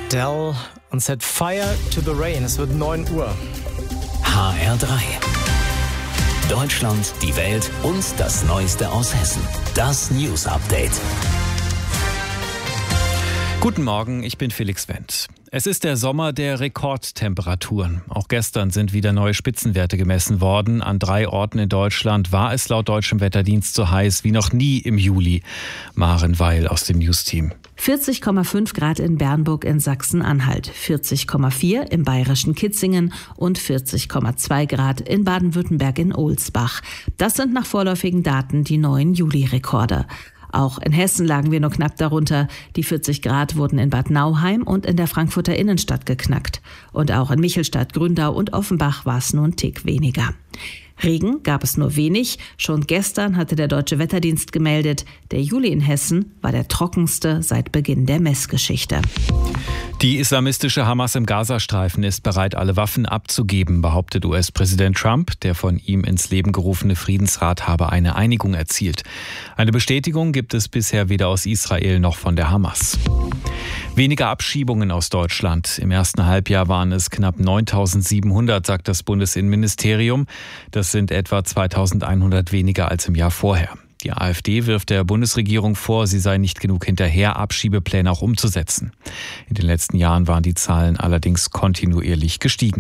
Adele und Set Fire to the Rain. Es wird 9 Uhr. HR3. Deutschland, die Welt und das Neueste aus Hessen. Das News Update. Guten Morgen, ich bin Felix Wendt. Es ist der Sommer der Rekordtemperaturen. Auch gestern sind wieder neue Spitzenwerte gemessen worden. An 3 Orten in Deutschland war es laut deutschem Wetterdienst so heiß wie noch nie im Juli. Maren Weil aus dem News-Team. 40,5 Grad in Bernburg in Sachsen-Anhalt, 40,4 im bayerischen Kitzingen und 40,2 Grad in Baden-Württemberg in Ohlsbach. Das sind nach vorläufigen Daten die neuen Juli-Rekorde. Auch in Hessen lagen wir nur knapp darunter. Die 40 Grad wurden in Bad Nauheim und in der Frankfurter Innenstadt geknackt. Und auch in Michelstadt, Gründau und Offenbach war es nur ein Tick weniger. Regen gab es nur wenig. Schon gestern hatte der Deutsche Wetterdienst gemeldet, der Juli in Hessen war der trockenste seit Beginn der Messgeschichte. Die islamistische Hamas im Gazastreifen ist bereit, alle Waffen abzugeben, behauptet US-Präsident Trump. Der von ihm ins Leben gerufene Friedensrat habe eine Einigung erzielt. Eine Bestätigung gibt es bisher weder aus Israel noch von der Hamas. Weniger Abschiebungen aus Deutschland. Im ersten Halbjahr waren es knapp 9.700, sagt das Bundesinnenministerium. Das sind etwa 2.100 weniger als im Jahr vorher. Die AfD wirft der Bundesregierung vor, sie sei nicht genug hinterher, Abschiebepläne auch umzusetzen. In den letzten Jahren waren die Zahlen allerdings kontinuierlich gestiegen.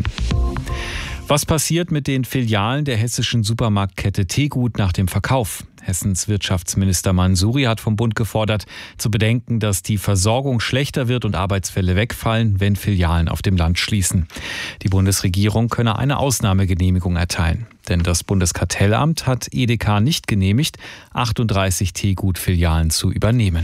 Was passiert mit den Filialen der hessischen Supermarktkette Tegut nach dem Verkauf? Hessens Wirtschaftsminister Mansouri hat vom Bund gefordert, zu bedenken, dass die Versorgung schlechter wird und Arbeitsfälle wegfallen, wenn Filialen auf dem Land schließen. Die Bundesregierung könne eine Ausnahmegenehmigung erteilen. Denn das Bundeskartellamt hat Edeka nicht genehmigt, 38 Tegut-Filialen zu übernehmen.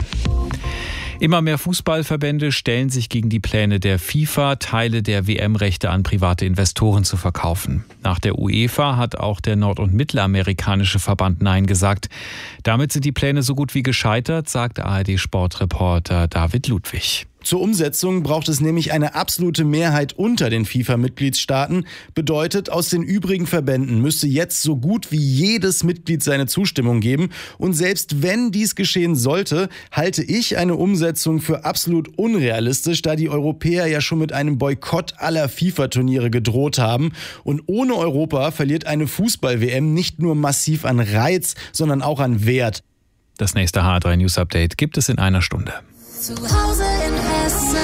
Immer mehr Fußballverbände stellen sich gegen die Pläne der FIFA, Teile der WM-Rechte an private Investoren zu verkaufen. Nach der UEFA hat auch der nord- und mittelamerikanische Verband Nein gesagt. Damit sind die Pläne so gut wie gescheitert, sagt ARD-Sportreporter David Ludwig. Zur Umsetzung braucht es nämlich eine absolute Mehrheit unter den FIFA-Mitgliedstaaten. Bedeutet, aus den übrigen Verbänden müsste jetzt so gut wie jedes Mitglied seine Zustimmung geben. Und selbst wenn dies geschehen sollte, halte ich eine Umsetzung für absolut unrealistisch, da die Europäer ja schon mit einem Boykott aller FIFA-Turniere gedroht haben. Und ohne Europa verliert eine Fußball-WM nicht nur massiv an Reiz, sondern auch an Wert. Das nächste HR3 News Update gibt es in einer Stunde. Zu Hause in Hessen.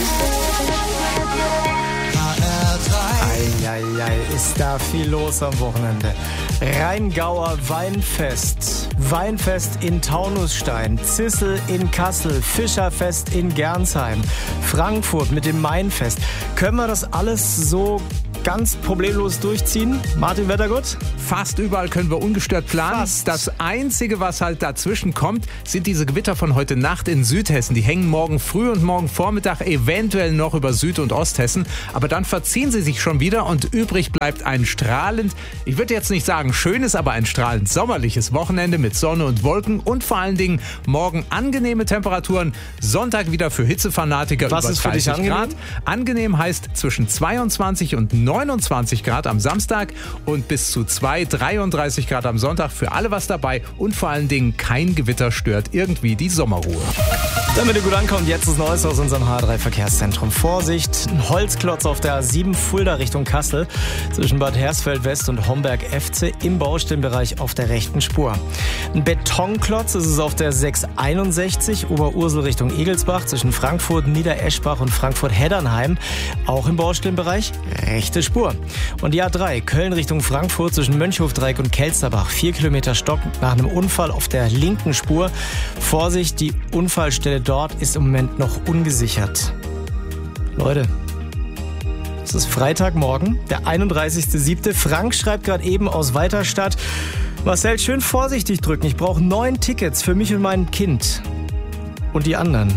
HR3. Eieiei, ist da viel los am Wochenende. Rheingauer Weinfest. Weinfest in Taunusstein. Zissel in Kassel. Fischerfest in Gernsheim. Frankfurt mit dem Mainfest. Können wir das alles so ganz problemlos durchziehen? Martin Wettergut? Fast überall können wir ungestört planen. Fast. Das Einzige, was halt dazwischen kommt, sind diese Gewitter von heute Nacht in Südhessen. Die hängen morgen früh und morgen Vormittag eventuell noch über Süd- und Osthessen. Aber dann verziehen sie sich schon wieder und übrig bleibt ein strahlend, ich würde jetzt nicht sagen schönes, aber ein strahlend sommerliches Wochenende mit Sonne und Wolken und vor allen Dingen morgen angenehme Temperaturen. Sonntag wieder für Hitzefanatiker Was über ist für dich 30 Grad. angenehm? Angenehm heißt zwischen 22 und 29 Grad am Samstag und bis zu 33 Grad am Sonntag. Für alle was dabei und vor allen Dingen kein Gewitter stört irgendwie die Sommerruhe. Damit ihr gut ankommt, jetzt das Neueste aus unserem H3-Verkehrszentrum. Vorsicht, ein Holzklotz auf der A7 Fulda Richtung Kassel zwischen Bad Hersfeld West und Homberg-Efze im Baustellenbereich auf der rechten Spur. Ein Betonklotz ist es auf der 661 Oberursel Richtung Egelsbach zwischen Frankfurt, Niedereschbach und Frankfurt-Heddernheim, auch im Baustellenbereich rechte Spur. Und die A3 Köln Richtung Frankfurt zwischen Mönchhofdreieck und Kelsterbach, 4 Kilometer Stock nach einem Unfall auf der linken Spur. Vorsicht, die Unfallstelle dort ist im Moment noch ungesichert. Leute, es ist Freitagmorgen, der 31.07. Frank schreibt gerade eben aus Weiterstadt: Marcel, schön vorsichtig drücken. Ich brauche 9 Tickets für mich und mein Kind. Und die anderen.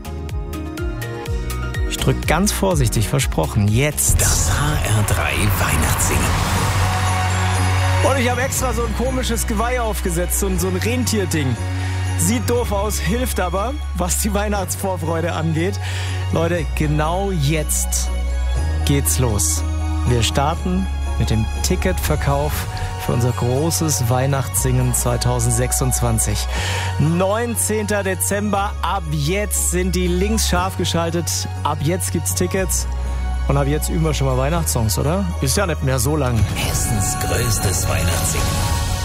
Ich drücke ganz vorsichtig, versprochen. Jetzt. Das HR3 Weihnachtssingen. Und ich habe extra so ein komisches Geweih aufgesetzt, so ein Rentierding. Sieht doof aus, hilft aber, was die Weihnachtsvorfreude angeht. Leute, genau jetzt geht's los. Wir starten mit dem Ticketverkauf für unser großes Weihnachtssingen 2026. 19. Dezember, ab jetzt sind die Links scharf geschaltet, ab jetzt gibt's Tickets und ab jetzt üben wir schon mal Weihnachtssongs, oder? Ist ja nicht mehr so lang. Hessens größtes Weihnachtssingen.